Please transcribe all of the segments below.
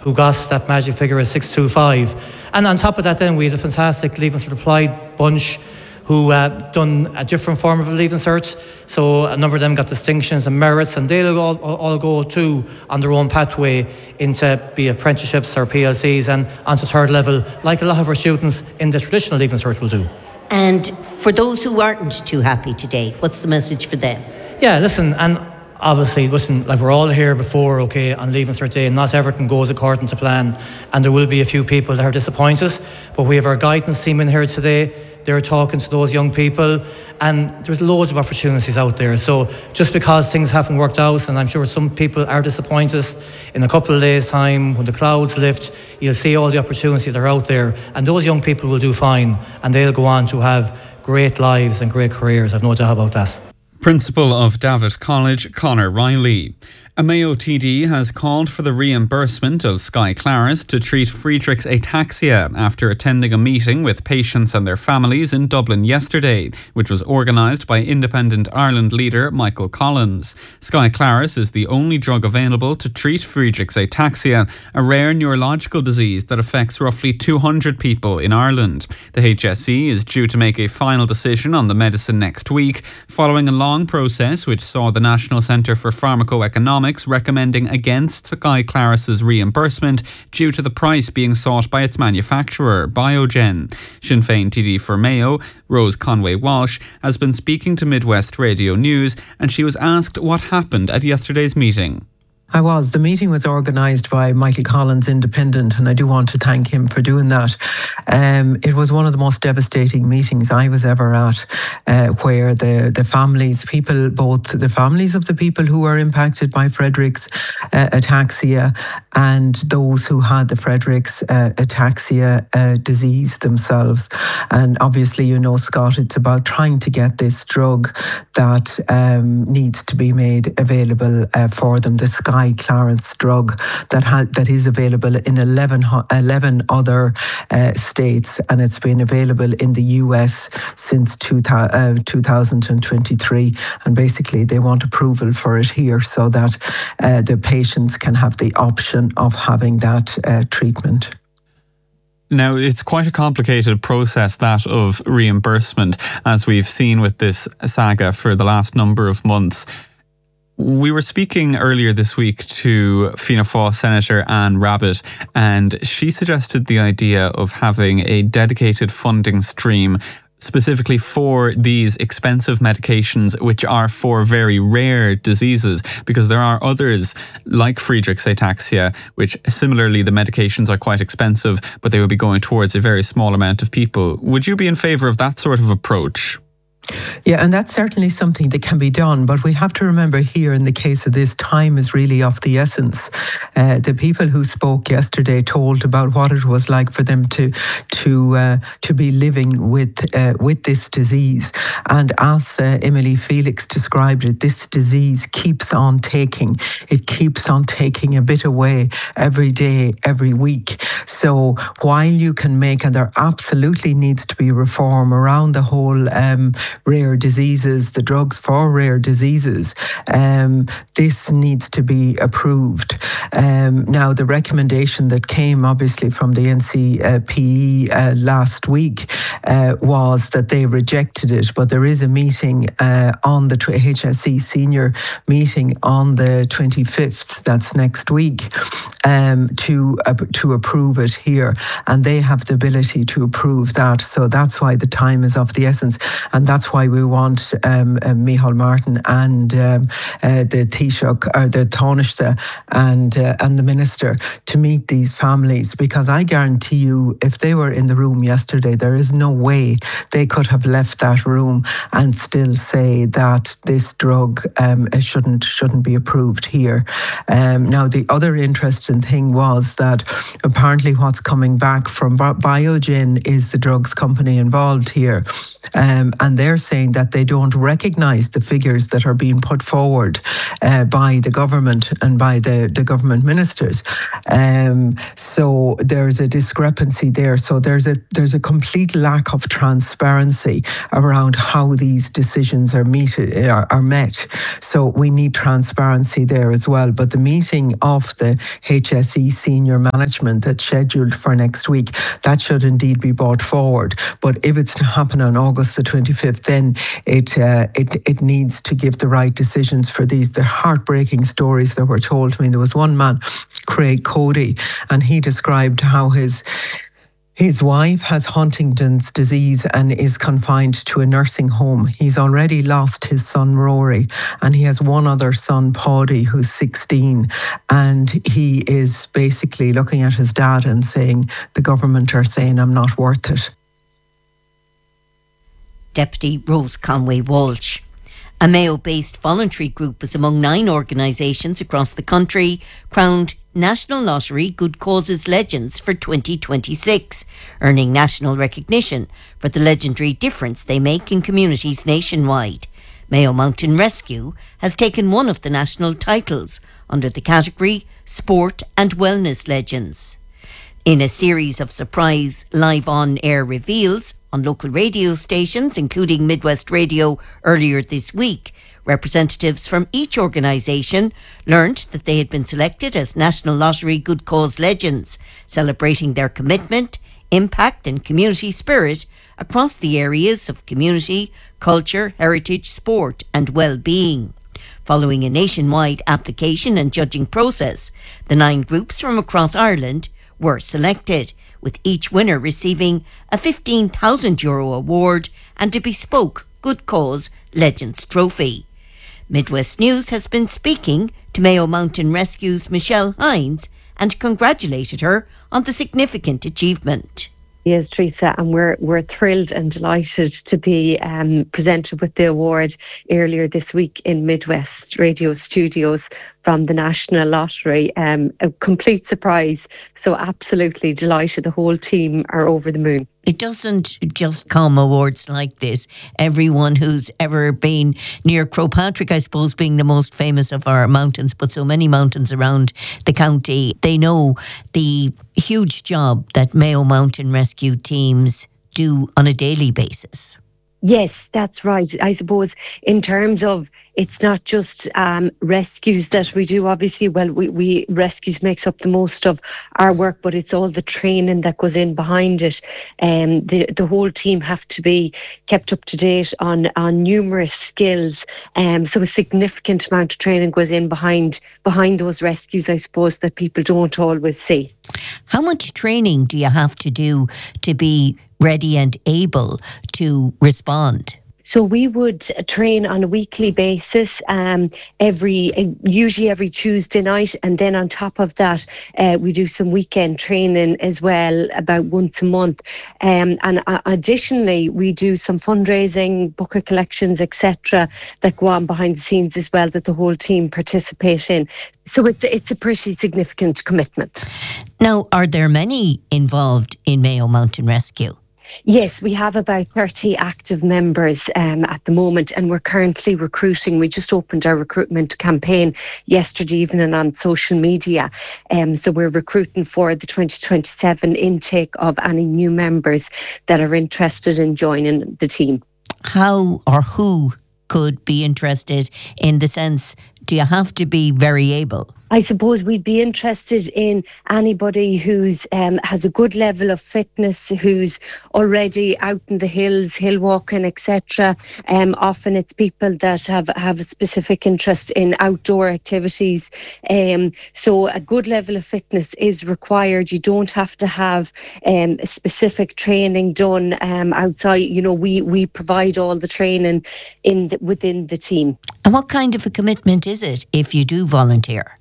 who got that magic figure of 625. And on top of that then we had a fantastic Leaving Cert Applied bunch who done a different form of a Leaving Cert. So a number of them got distinctions and merits, and they'll all go too on their own pathway into be apprenticeships or PLCs and onto third level, like a lot of our students in the traditional Leaving Cert will do. And for those who aren't too happy today, what's the message for them? Yeah, listen, and obviously, listen, like we're all here before, okay, on Leaving Cert Day, and not everything goes according to plan, and there will be a few people that are disappointed, but we have our guidance team in here today. They're talking to those young people, and there's loads of opportunities out there. So just because things haven't worked out, and I'm sure some people are disappointed, in a couple of days' time, when the clouds lift, you'll see all the opportunities that are out there, and those young people will do fine, and they'll go on to have great lives and great careers. I've no doubt about that. Principal of Davitt College, Conor Riley. A Mayo TD has called for the reimbursement of Sky Claris to treat Friedreich's ataxia after attending a meeting with patients and their families in Dublin yesterday, which was organised by Independent Ireland leader Michael Collins. Sky Claris is the only drug available to treat Friedreich's ataxia, a rare neurological disease that affects roughly 200 people in Ireland. The HSE is due to make a final decision on the medicine next week, following a long process which saw the National Centre for Pharmacoeconomics recommending against Sky Claris's reimbursement due to the price being sought by its manufacturer, Biogen. Sinn Féin TD for Mayo, Rose Conway-Walsh, has been speaking to Midwest Radio News, and she was asked what happened at yesterday's meeting. The meeting was organised by Michael Collins, Independent, and I do want to thank him for doing that. It was one of the most devastating meetings I was ever at, where the families, both the families of the people who were impacted by Friedreich's ataxia and those who had the Friedreich's ataxia disease themselves. And obviously, you know, Scott, it's about trying to get this drug that needs to be made available for them, the Sky Claris drug that is available in 11 other states, and it's been available in the US since 2023, and basically they want approval for it here so that the patients can have the option of having that treatment. Now, it's quite a complicated process, that of reimbursement, as we've seen with this saga for the last number of months. We were speaking earlier this week to Fianna Fáil Senator Anne Rabbitte, and she suggested the idea of having a dedicated funding stream specifically for these expensive medications, which are for very rare diseases, because there are others like Friedreich's ataxia, which similarly the medications are quite expensive, but they would be going towards a very small amount of people. Would you be in favour of that sort of approach? Yeah, and that's certainly something that can be done, but we have to remember here in the case of this, time is really of the essence. The people who spoke yesterday told about what it was like for them to be living with this disease, and as Emily Felix described it, this disease keeps on taking. It keeps on taking a bit away every day, every week. So while you can make, and there absolutely needs to be reform around the whole rare diseases, the drugs for rare diseases, this needs to be approved. Now, the recommendation that came obviously from the NCPE last week was that they rejected it, but there is a meeting on the HSE senior meeting on the 25th, that's next week, to approve it here, and they have the ability to approve that. So that's why the time is of the essence, and that's why we want Micheál Martin and the Taoiseach, or the Taoiseach and the Minister to meet these families, because I guarantee you, if they were in the room yesterday, there is no way they could have left that room and still say that this drug shouldn't be approved here. Now, the other interesting thing was that apparently what's coming back from Biogen is the drugs company involved here, and they're saying that they don't recognise the figures that are being put forward by the government and by the government ministers. So there's a discrepancy there. So there's a complete lack of transparency around how these decisions are met. So we need transparency there as well. But the meeting of the HSE senior management that's scheduled for next week, that should indeed be brought forward. But if it's to happen on August the 25th, then it needs to give the right decisions for the heartbreaking stories that were told. I mean, there was one man, Craig Cody, and he described how his wife has Huntington's disease and is confined to a nursing home. He's already lost his son Rory, and he has one other son, Paddy, who's 16. And he is basically looking at his dad and saying, the government are saying I'm not worth it. Deputy Rose Conway Walsh. A Mayo-based voluntary group was among 9 organisations across the country crowned National Lottery Good Causes Legends for 2026, earning national recognition for the legendary difference they make in communities nationwide. Mayo Mountain Rescue has taken one of the national titles under the category Sport and Wellness Legends. In a series of surprise live on-air reveals on local radio stations, including Midwest Radio earlier this week, representatives from each organisation learned that they had been selected as National Lottery Good Cause Legends, celebrating their commitment, impact and community spirit across the areas of community, culture, heritage, sport and well-being. Following a nationwide application and judging process, the 9 groups from across Ireland were selected, with each winner receiving a €15,000 award and a bespoke Good Cause Legends trophy. Midwest News has been speaking to Mayo Mountain Rescue's Michelle Hines and congratulated her on the significant achievement. Yes, Teresa, and we're thrilled and delighted to be presented with the award earlier this week in Midwest Radio Studios from the National Lottery. A complete surprise, so absolutely delighted. The whole team are over the moon. It doesn't just come awards like this. Everyone who's ever been near Crowpatrick, I suppose, being the most famous of our mountains, but so many mountains around the county, they know the huge job that Mayo Mountain Rescue teams do on a daily basis. Yes, that's right. I suppose in terms of it's not just rescues that we do. Obviously, we rescues makes up the most of our work, but it's all the training that goes in behind it. The whole team have to be kept up to date on numerous skills. So a significant amount of training goes in behind those rescues, I suppose, that people don't always see. How much training do you have to do to be ready and able to respond? So we would train on a weekly basis, usually every Tuesday night, and then on top of that, we do some weekend training as well, about once a month. And additionally, we do some fundraising, bucket collections, etc., that go on behind the scenes as well, that the whole team participate in. So it's a pretty significant commitment. Now, are there many involved in Mayo Mountain Rescue? Yes, we have about 30 active members at the moment, and we're currently recruiting. We just opened our recruitment campaign yesterday evening on social media. So we're recruiting for the 2027 intake of any new members that are interested in joining the team. How or who could be interested, in the sense, do you have to be very able? I suppose we'd be interested in anybody who's has a good level of fitness, who's already out in the hills, hill walking, etc. Often it's people that have a specific interest in outdoor activities. So a good level of fitness is required. You don't have to have specific training done outside. You know, we provide all the training within the team. And what kind of a commitment is it if you do volunteer?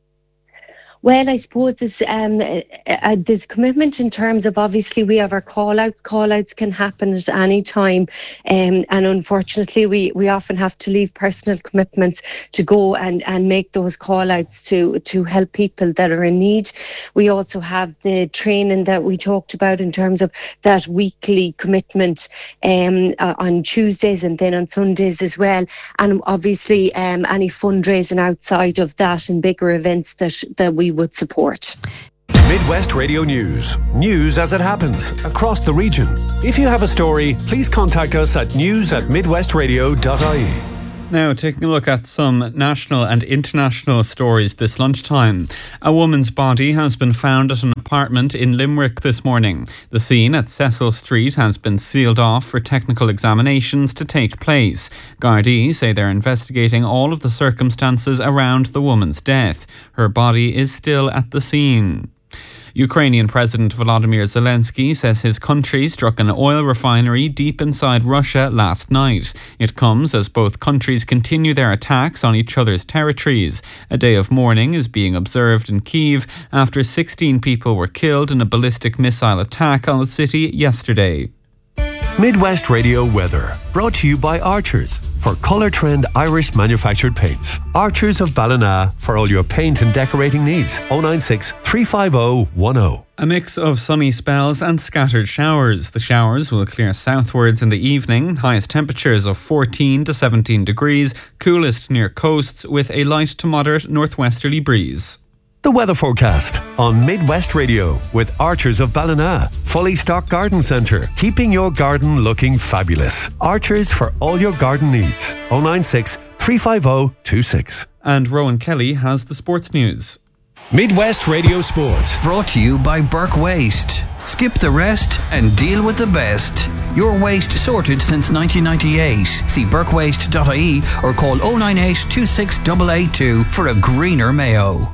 Well, I suppose there's commitment in terms of, obviously we have our call-outs. Call-outs can happen at any time, and unfortunately we often have to leave personal commitments to go and make those call-outs to help people that are in need. We also have the training that we talked about in terms of that weekly commitment on Tuesdays and then on Sundays as well, and obviously any fundraising outside of that and bigger events that we would support. Midwest Radio News. News as it happens across the region. If you have a story, please contact us at news@midwestradio.ie. Now, taking a look at some national and international stories this lunchtime. A woman's body has been found at an apartment in Limerick this morning. The scene at Cecil Street has been sealed off for technical examinations to take place. Gardaí say they're investigating all of the circumstances around the woman's death. Her body is still at the scene. Ukrainian President Volodymyr Zelensky says his country struck an oil refinery deep inside Russia last night. It comes as both countries continue their attacks on each other's territories. A day of mourning is being observed in Kyiv after 16 people were killed in a ballistic missile attack on the city yesterday. Midwest Radio weather, brought to you by Archers for Colour Trend Irish manufactured paints. Archers of Ballina for all your paint and decorating needs. 096 350 10. A mix of sunny spells and scattered showers. The showers will clear southwards in the evening. Highest temperatures of 14 to 17 degrees. Coolest near coasts with a light to moderate northwesterly breeze. The weather forecast on Midwest Radio with Archers of Ballina. Fully stocked garden centre, keeping your garden looking fabulous. Archers for all your garden needs. 096 350 26. And Rowan Kelly has the sports news. Midwest Radio Sports. Brought to you by Burke Waste. Skip the rest and deal with the best. Your waste sorted since 1998. See burkewaste.ie or call 098 26882 for a greener Mayo.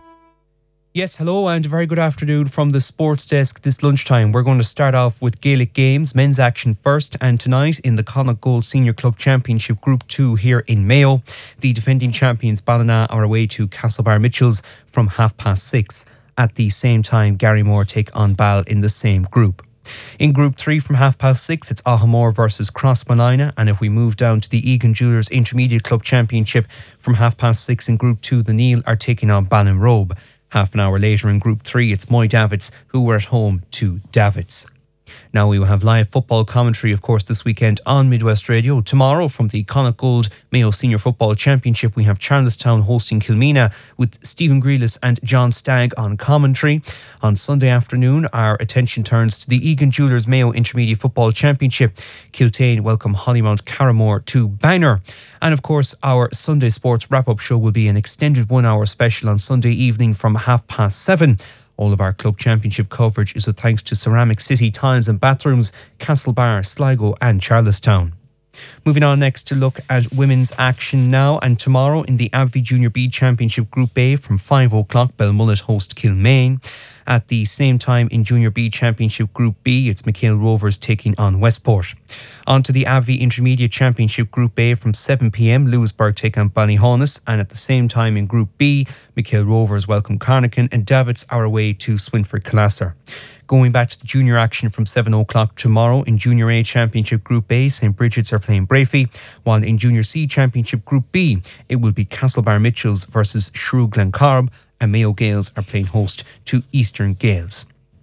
Yes, hello and a very good afternoon from the sports desk this lunchtime. We're going to start off with Gaelic Games, men's action first, and tonight in the Connacht Gold Senior Club Championship Group 2 here in Mayo, the defending champions Ballina are away to Castlebar Mitchells from 6:30. At the same time, Garrymore take on Ball in the same group. In Group 3 from 6:30, it's Ahamore versus Crossmalina, and if we move down to the Egan Jewellers Intermediate Club Championship from 6:30 in Group 2, the Neil are taking on Ballinrobe. Half an hour later in Group 3, it's Moy Davids who were at home to Davids. Now we will have live football commentary, of course, this weekend on Midwest Radio. Tomorrow from the Connacht Gold Mayo Senior Football Championship, we have Charlestown hosting Kilmena with Stephen Grealis and John Stagg on commentary. On Sunday afternoon, our attention turns to the Egan Jewellers Mayo Intermediate Football Championship. Kiltane welcome Hollymount Carramore to Bangor. And of course, our Sunday sports wrap-up show will be an extended 1 hour special on Sunday evening from 7:30. All of our club championship coverage is a thanks to Ceramic City Tiles and Bathrooms, Castlebar, Sligo and Charlestown. Moving on next to look at women's action now, and tomorrow in the Abbey Junior B Championship Group A from 5:00, Belmullet host Kilmaine. At the same time in Junior B Championship Group B, it's McHale Rovers taking on Westport. On to the Abbey Intermediate Championship Group A from 7 p.m, Lewisburg take on Ballyhonus, and at the same time in Group B, McHale Rovers welcome Carnacan and Davids are away to Swinford Collasser. Going back to the junior action from 7:00 tomorrow in Junior A Championship Group A, St. Bridget's are playing Brafey, while in Junior C Championship Group B, it will be Castlebar Mitchells versus Shrew Glencarb, and Mayo Gales are playing host to Eastern Gales.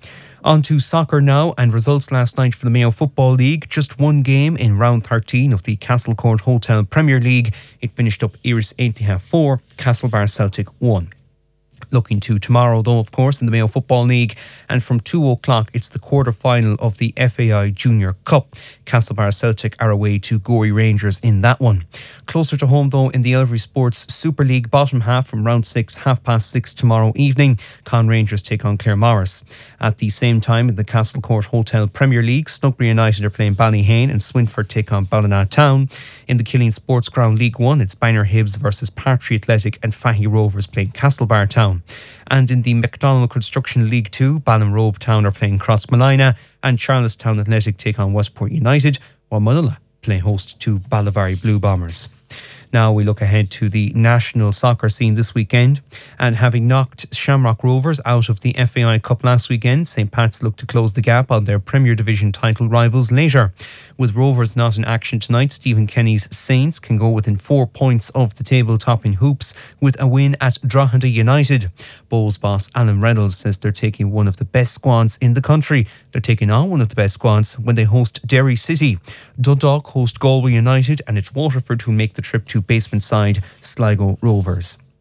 On to soccer now, and results last night for the Mayo Football League. Just one game in round 13 of the Castlecourt Hotel Premier League. It finished up Iris Aintley 4, Castlebar Celtic 1. Looking to tomorrow though, of course, in the Mayo Football League, and from 2:00 it's the quarter-final of the FAI Junior Cup. Castlebar Celtic are away to Gorey Rangers in that one. Closer to home though, in the Elvery Sports Super League bottom half from round 6, 6:30 tomorrow evening, Con Rangers take on Claremorris. At the same time in the Castlecourt Hotel Premier League, Snugbury United are playing Ballyhane and Swinford take on Ballina Town. In the Killeen Sports Ground League 1, it's Bangor Hibs versus Partry Athletic and Fahy Rovers playing Castlebar Town. And in the McDonald Construction League 2, Ballinrobe Town are playing Crossmalina and Charlestown Athletic take on Westport United, while Mulla play host to Ballivary Blue Bombers. Now we look ahead to the national soccer scene this weekend, and having knocked Shamrock Rovers out of the FAI Cup last weekend, St. Pat's look to close the gap on their Premier Division title rivals later. With Rovers not in action tonight, Stephen Kenny's Saints can go within 4 points of the tabletop in hoops with a win at Drogheda United. Bowls boss Alan Reynolds says they're taking one of the best squads in the country. They're taking on one of the best squads when they host Derry City. Dundalk host Galway United, and it's Waterford who make the trip to basement side Sligo Rovers.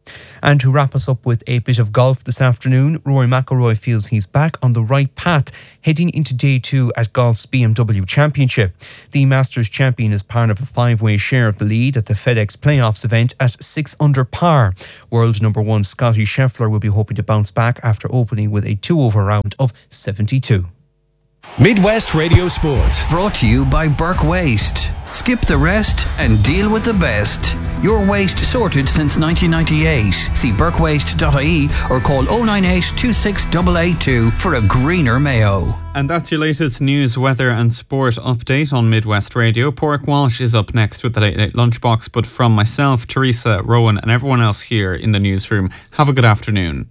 And to wrap us up with a bit of golf this afternoon, Rory McIlroy feels he's back on the right path heading into day 2 at golf's BMW Championship. The Masters champion is part of a 5-way share of the lead at the FedEx Playoffs event at 6 under par. World number 1 Scotty Scheffler will be hoping to bounce back after opening with a 2-over round of 72. Midwest Radio Sports. Brought to you by Burke Waste. Skip the rest and deal with the best. Your waste sorted since 1998. See burkewaste.ie or call 098 26882 for a greener Mayo. And that's your latest news, weather and sport update on Midwest Radio. Pork Walsh is up next with the Late Late Lunchbox, but from myself, Teresa, Rowan and everyone else here in the newsroom, have a good afternoon.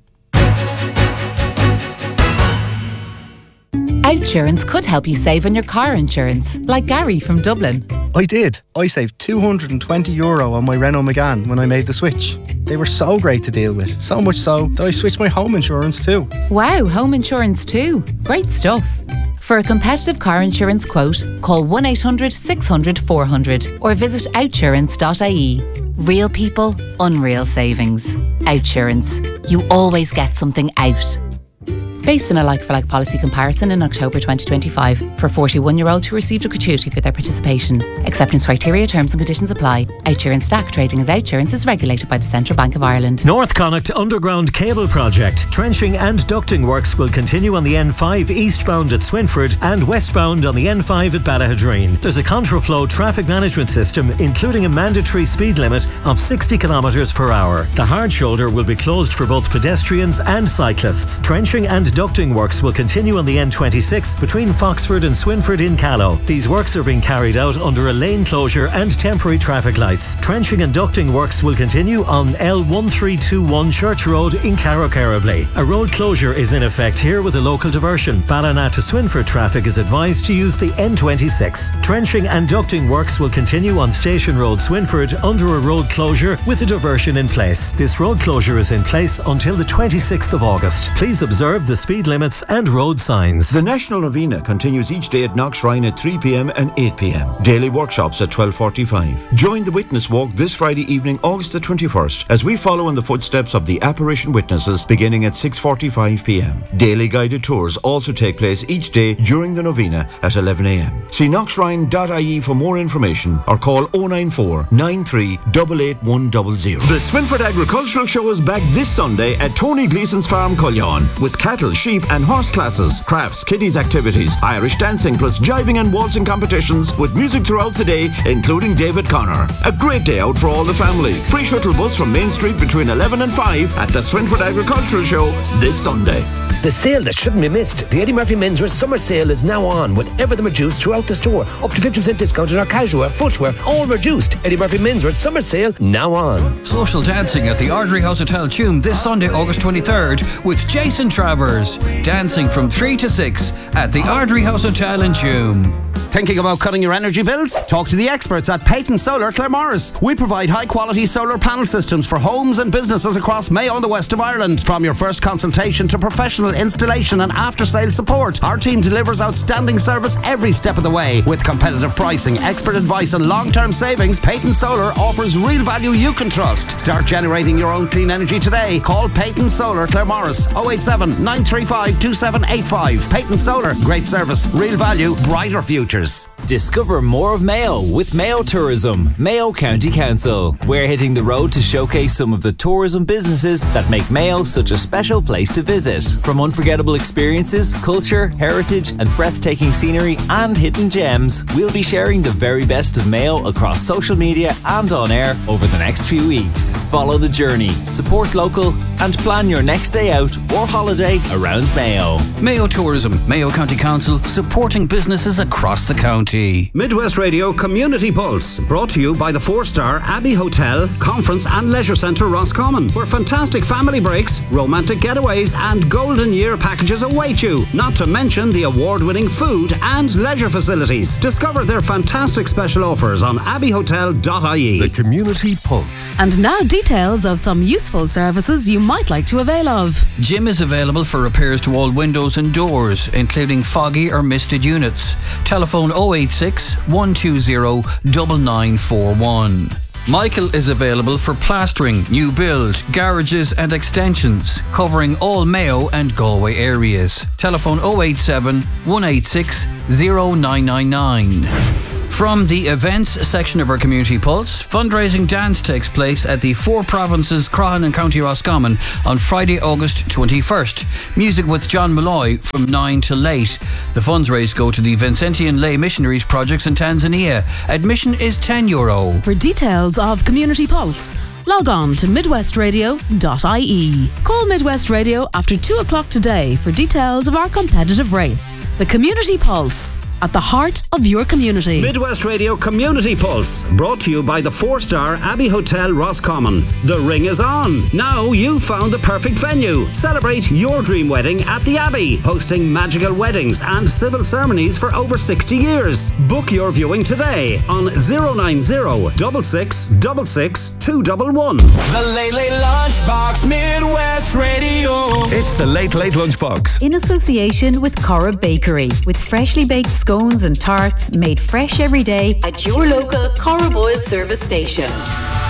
Outsurance could help you save on your car insurance, like Gary from Dublin. I did. I saved €220 on my Renault Megane when I made the switch. They were so great to deal with, so much so that I switched my home insurance too. Wow, home insurance too. Great stuff. For a competitive car insurance quote, call 1-800-600-400 or visit outsurance.ie. Real people, unreal savings. Outsurance. You always get something out. Based on a like-for-like policy comparison in October 2025 for 41-year-olds who received a gratuity for their participation. Acceptance criteria, terms and conditions apply. Outsurance Stack trading as Outsurance is regulated by the Central Bank of Ireland. North Connacht Underground Cable Project. Trenching and ducting works will continue on the N5 eastbound at Swinford and westbound on the N5 at Ballahadreen. There's a contraflow traffic management system including a mandatory speed limit of 60 km per hour. The hard shoulder will be closed for both pedestrians and cyclists. Trenching and ducting works will continue on the N26 between Foxford and Swinford in Callow. These works are being carried out under a lane closure and temporary traffic lights. Trenching and ducting works will continue on L1321 Church Road in Carrowcarrowbly. A road closure is in effect here with a local diversion. Ballina to Swinford traffic is advised to use the N26. Trenching and ducting works will continue on Station Road Swinford under a road closure with a diversion in place. This road closure is in place until the 26th of August. Please observe the speed limits and road signs. The National Novena continues each day at Knockshrine at 3 p.m. and 8 p.m. Daily workshops at 12:45. Join the Witness Walk this Friday evening, August the 21st, as we follow in the footsteps of the apparition witnesses beginning at 6:45 p.m. Daily guided tours also take place each day during the Novena at 11 a.m. See knockshrine.ie for more information or call 094 93 88100. The Swinford Agricultural Show is back this Sunday at Tony Gleason's Farm, Cullion, with cattle, sheep and horse classes, crafts, kiddies activities, Irish dancing plus jiving and waltzing competitions with music throughout the day, including David Connor. A great day out for all the family. Free shuttle bus from Main Street between 11 and 5 at the Swinford Agricultural Show this Sunday. The sale that shouldn't be missed. The Eddie Murphy Menswear Summer Sale is now on with everything reduced throughout the store. Up to 50% discount on our casual, footwear, all reduced. Eddie Murphy Menswear Summer Sale now on. Social dancing at the Ardrey House Hotel Tuam this Sunday, August 23rd with Jason Travers. Dancing from 3 to 6 at the Ardrey House Hotel in Tuam. Thinking about cutting your energy bills? Talk to the experts at Peyton Solar Claremorris. We provide high-quality solar panel systems for homes and businesses across Mayo and the west of Ireland. From your first consultation to professional installation and after-sales support, our team delivers outstanding service every step of the way. With competitive pricing, expert advice and long-term savings, Peyton Solar offers real value you can trust. Start generating your own clean energy today. Call Peyton Solar Claremorris 087 935 2785. Peyton Solar, great service, real value, brighter futures. Discover more of Mayo with Mayo Tourism, Mayo County Council. We're hitting the road to showcase some of the tourism businesses that make Mayo such a special place to visit. From unforgettable experiences, culture, heritage and breathtaking scenery and hidden gems, we'll be sharing the very best of Mayo across social media and on air over the next few weeks. Follow the journey, support local and plan your next day out or holiday around Mayo. Mayo Tourism, Mayo County Council, supporting businesses across the county. Midwest Radio Community Pulse, brought to you by the 4-star Abbey Hotel, Conference and Leisure Centre Roscommon, where fantastic family breaks, romantic getaways and golden year packages await you, not to mention the award-winning food and leisure facilities. Discover their fantastic special offers on abbeyhotel.ie. The Community Pulse. And now details of some useful services you might like to avail of. Jim is available for repairs to all windows and doors, including foggy or misted units. Telephone 086 120 9941. Michael is available for plastering, new build, garages and extensions, covering all Mayo and Galway areas. Telephone 087 186 0999. From the events section of our Community Pulse, fundraising dance takes place at the Four Provinces Croghan and County Roscommon on Friday, August 21st. Music with John Malloy from 9 till late. The funds raised go to the Vincentian Lay Missionaries projects in Tanzania. Admission is €10. For details of Community Pulse, log on to midwestradio.ie. Call Midwest Radio after 2 o'clock today for details of our competitive rates. The Community Pulse, at the heart of your community. Midwest Radio Community Pulse, brought to you by the 4-star Abbey Hotel Roscommon. The ring is on. Now you've found the perfect venue. Celebrate your dream wedding at the Abbey, hosting magical weddings and civil ceremonies for over 60 years. Book your viewing today on 090 6666 211. The Late Late Lunchbox, Midwest Radio. It's the Late Late Lunchbox. In association with Cora Bakery, with freshly baked scones and tarts made fresh every day at your local Cora Boyle service station.